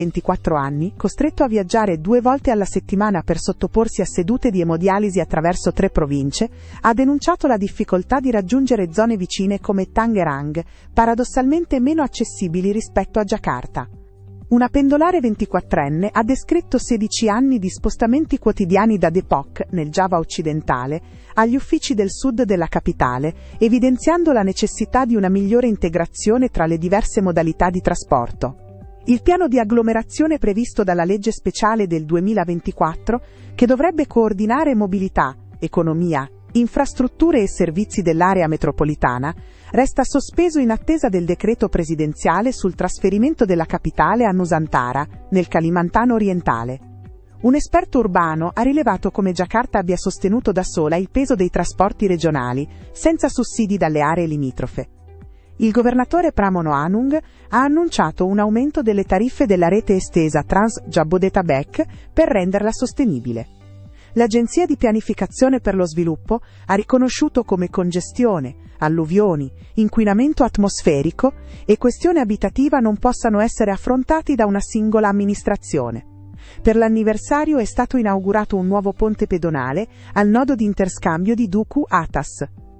24 anni, costretto a viaggiare 2 volte alla settimana per sottoporsi a sedute di emodialisi attraverso 3 province, ha denunciato la difficoltà di raggiungere zone vicine come Tangerang, paradossalmente meno accessibili rispetto a Giacarta. Una pendolare 24enne ha descritto 16 anni di spostamenti quotidiani da Depok, nel Giava occidentale, agli uffici del sud della capitale, evidenziando la necessità di una migliore integrazione tra le diverse modalità di trasporto. Il piano di agglomerazione previsto dalla legge speciale del 2024, che dovrebbe coordinare mobilità, economia, infrastrutture e servizi dell'area metropolitana, resta sospeso in attesa del decreto presidenziale sul trasferimento della capitale a Nusantara, nel Kalimantan orientale. Un esperto urbano ha rilevato come Giacarta abbia sostenuto da sola il peso dei trasporti regionali, senza sussidi dalle aree limitrofe. Il governatore Pramono Anung ha annunciato un aumento delle tariffe della rete estesa Trans-Jabodetabek per renderla sostenibile. L'Agenzia di Pianificazione per lo Sviluppo ha riconosciuto come congestione, alluvioni, inquinamento atmosferico e questione abitativa non possano essere affrontati da una singola amministrazione. Per l'anniversario è stato inaugurato un nuovo ponte pedonale al nodo di interscambio di Duku-Atas.